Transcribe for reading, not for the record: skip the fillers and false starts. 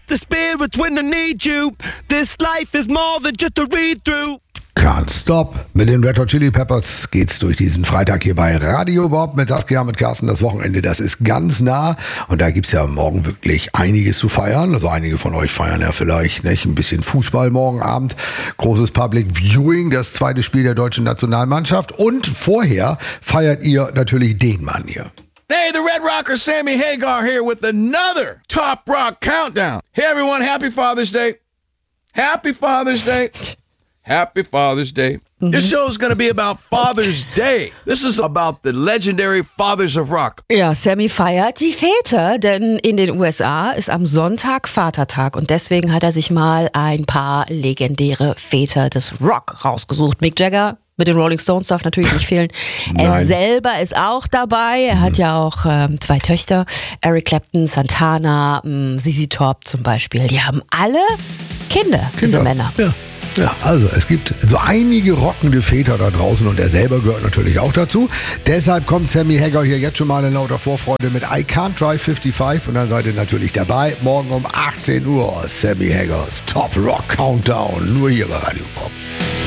the spirits when I need you. This life is more than just a read-through. Can't Stop. Mit den Red Hot Chili Peppers geht's durch diesen Freitag hier bei Radio Bob mit Saskia, mit Carsten. Das Wochenende, das ist ganz nah. Und da gibt's ja morgen wirklich einiges zu feiern. Also einige von euch feiern ja vielleicht nicht ein bisschen Fußball morgen Abend. Großes Public Viewing, das zweite Spiel der deutschen Nationalmannschaft. Und vorher feiert ihr natürlich den Mann hier. Hey, the Red Rocker Sammy Hagar here with another Top Rock Countdown. Hey everyone, happy Father's Day. Happy Father's Day. Happy Father's Day. This show is going to be about Father's Day. This is about the legendary Fathers of Rock. Ja, Sammy feiert die Väter, denn in den USA ist am Sonntag Vatertag und deswegen hat er sich mal ein paar legendäre Väter des Rock rausgesucht. Mick Jagger mit den Rolling Stones darf natürlich nicht fehlen. Er selber ist auch dabei. Er hat ja auch 2 Töchter. Eric Clapton, Santana, ZZ Top zum Beispiel. Die haben alle Kinder. Diese Männer. Ja, also es gibt so einige rockende Väter da draußen und er selber gehört natürlich auch dazu. Deshalb kommt Sammy Hagar hier jetzt schon mal in lauter Vorfreude mit I Can't Drive 55 und dann seid ihr natürlich dabei. Morgen um 18 Uhr Sammy Hagars Top Rock Countdown, nur hier bei Radio Bob.